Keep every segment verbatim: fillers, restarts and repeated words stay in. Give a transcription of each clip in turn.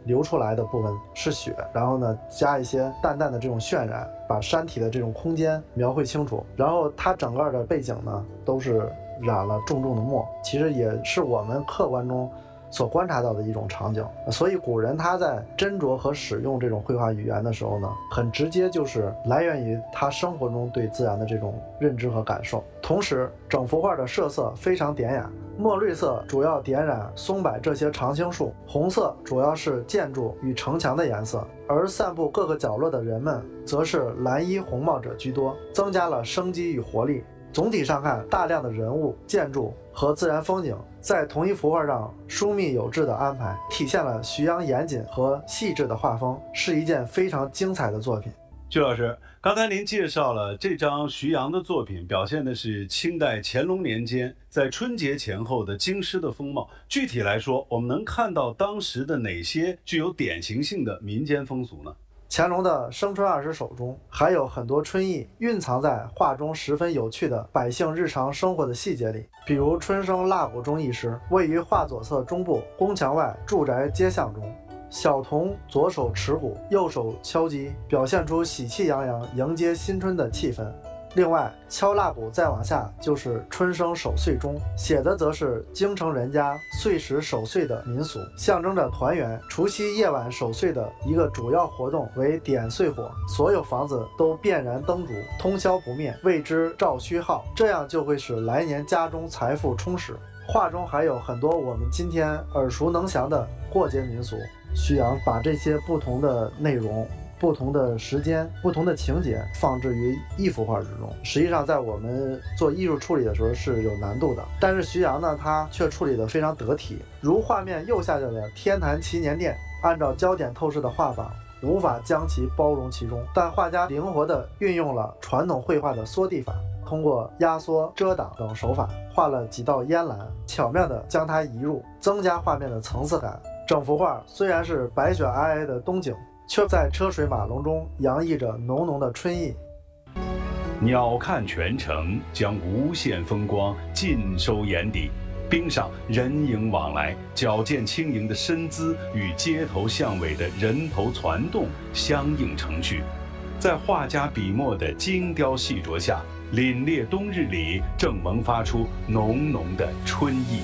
流出来的部分是血，然后呢加一些淡淡的这种渲染，把山体的这种空间描绘清楚。然后它整个的背景呢都是染了重重的墨，其实也是我们客观中所观察到的一种场景。所以古人他在斟酌和使用这种绘画语言的时候呢，很直接就是来源于他生活中对自然的这种认知和感受。同时整幅画的设色非常典雅，墨绿色主要点染松柏这些常青树，红色主要是建筑与城墙的颜色，而散布各个角落的人们则是蓝衣红帽者居多，增加了生机与活力。总体上看，大量的人物、建筑和自然风景在同一幅画上疏密有致的安排，体现了徐阳严谨和细致的画风，是一件非常精彩的作品。 曲老师，刚才您介绍了这张徐阳的作品，表现的是清代乾隆年间在春节前后的京师的风貌。具体来说，我们能看到当时的哪些具有典型性的民间风俗呢？ 乾隆的生春二十首中还有很多春意蕴藏在画中十分有趣的百姓日常生活的细节里，比如春生蜡鼓中一诗，位于画左侧中部宫墙外住宅街巷中，小童左手持鼓，右手敲击，表现出喜气洋洋迎接新春的气氛。另外，敲蜡鼓再往下就是春生守岁钟，写的则是京城人家岁时守岁的民俗，象征着团圆。除夕夜晚守岁的一个主要活动为点岁火，所有房子都遍燃灯烛，通宵不灭，谓之照虚号，这样就会使来年家中财富充实。画中还有很多我们今天耳熟能详的过节民俗，徐阳把这些不同的内容、不同的时间、不同的情节放置于一幅画之中，实际上在我们做艺术处理的时候是有难度的，但是徐阳呢，他却处理得非常得体。如画面右下角的天坛祈年殿，按照焦点透视的画法，无法将其包容其中，但画家灵活地运用了传统绘画的缩地法，通过压缩、遮挡等手法，画了几道烟岚，巧妙地将它移入，增加画面的层次感。整幅画虽然是白雪皑皑的冬景，却在车水马龙中洋溢着浓浓的春意。 鸟瞰全城，将无限风光尽收眼底。冰上人影往来，矫健轻盈的身姿与街头巷尾的人头攒动相映成趣，在画家笔墨的精雕细琢下，凛冽冬日里正萌发出浓浓的春意。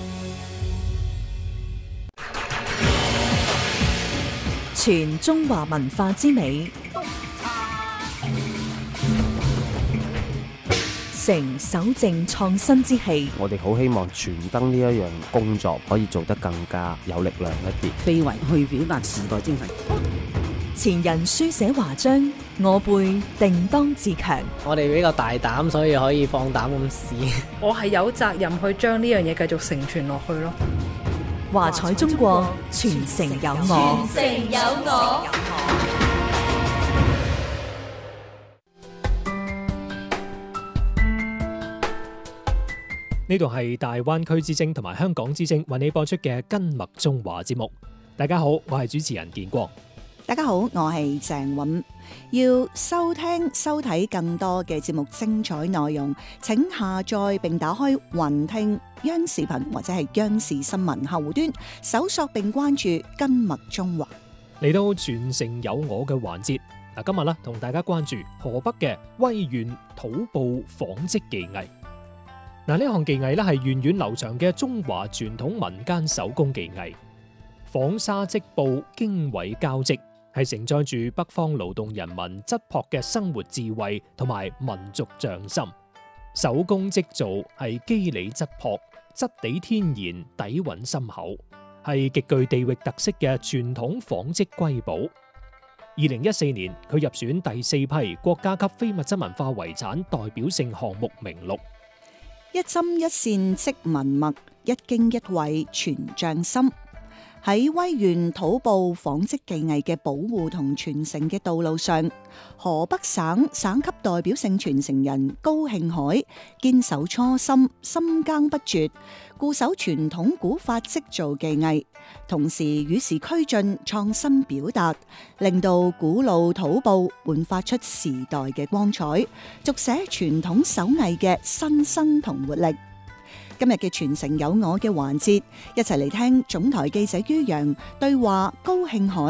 全中華文化之美，成守正創新之氣。 我哋好希望傳燈呢一樣工作可以做得更加有力量一啲， 非遺去表達時代精神。 前人書寫華章，我輩定當自強。 我哋比較大膽，所以可以放膽咁試。 我係有責任去將呢樣嘢繼續承傳落去咯。 華彩中國，傳承有我， 傳承有我。 呢度係大灣區之聲同埋香港之聲為你播出嘅根脈中華節目。大家好，我係主持人建光。 大家好，我係鄭韻。要收聽收睇更多嘅節目精彩內容，請下載並打開雲聽央視頻或者係央視新聞客戶端，搜索並關注根脈中華。 嚟到傳承有我嘅環節，嗱，今日咧同大家關注河北嘅威縣土布紡織技藝。嗱，呢項技藝咧係源遠流長嘅中華傳統民間手工技藝，紡紗織布經緯交織，係承載住北方勞動人民質樸嘅生活智慧同埋民族匠心。手工織造係肌理質樸、質地天然、底蘊深厚，係極具地域特色嘅傳統紡織瑰寶。二零一四年，佢入選第四批國家級非物質文化遺產代表性項目名錄。 一針一線織文脈，一經一緯傳匠心。喺威縣土布紡織技藝嘅保護同傳承嘅道路上，河北省省級代表性傳承人高慶海堅守初心，深耕不絕，固守傳統古法織造技藝，同時與時俱進，創新表達，令到古老土布煥發出時代嘅光彩，續寫傳統手藝嘅新生同活力。今日嘅傳承有我嘅環節，一齊嚟聽總台記者于洋對話高慶海。